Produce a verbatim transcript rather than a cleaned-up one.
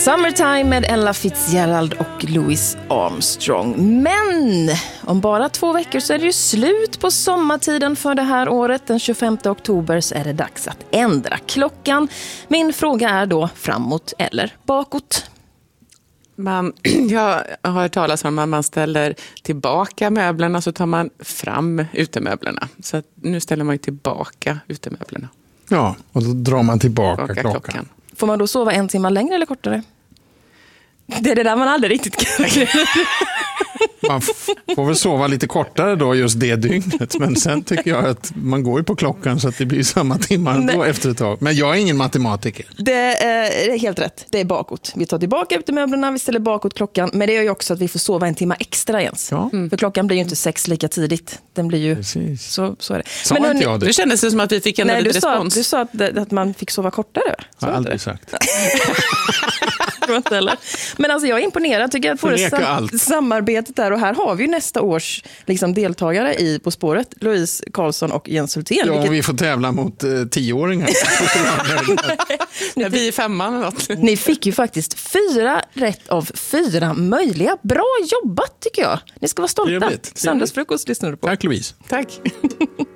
Summertime med Ella Fitzgerald och Louis Armstrong. Men om bara två veckor så är det ju slut på sommartiden för det här året. Den tjugofemte oktober så är det dags att ändra klockan. Min fråga är då framåt eller bakåt? Man, jag har hört talas om att man ställer tillbaka möblerna så tar man fram utemöblerna. Så att nu ställer man ju tillbaka utemöblerna. Ja, och då drar man tillbaka, tillbaka klockan. klockan. Får man då sova en timme längre eller kortare? Det är det där man aldrig riktigt kan. Man f- får väl sova lite kortare då just det dygnet. Men sen tycker jag att man går ju på klockan så att det blir samma timmar då efter ett tag. Men jag är ingen matematiker. Det är helt rätt. Det är bakåt. Vi tar tillbaka utemöblerna, vi ställer bakåt klockan. Men det gör ju också att vi får sova en timme extra ens. Ja. Mm. För klockan blir ju inte sex lika tidigt. Den blir ju... Precis. Så, så är det. Sa Men inte jag det? Det kändes det som att vi fick en Nej, lite du sa, respons. du sa att, det- att man fick sova kortare. Jag har Så aldrig inte sagt. det? Inte heller. Men alltså jag är imponerad tycker jag på det Förneka sam- allt. samarbetet där. Och här har vi ju nästa års liksom, deltagare i På spåret. Louise Karlsson och Jens Hultén. Ja, vilket... vi får tävla mot eh, tioåringar. När vi är femman eller något. Ni fick ju faktiskt fyra rätt av fyra möjliga. Bra jobbat tycker jag. Ni ska vara stolta. Trevligt, trevligt. Söndagsfrukost lyssnar du på. Tack Louise. Tack.